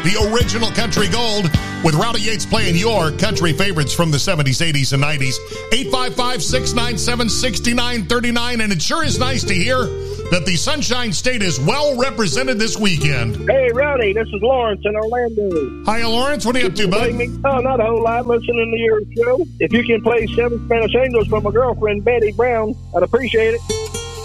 the original country gold, with Rowdy Yates playing your country favorites from the 70s, 80s, and 90s. 855-697-6939, and it sure is nice to hear that the Sunshine State is well represented this weekend. Hey, Rowdy, this is Lawrence in Orlando. Hi, Lawrence. What are you up to, bud? Not a whole lot, listening to your show. If you can play 7 Spanish Angels from my girlfriend, Betty Brown, I'd appreciate it.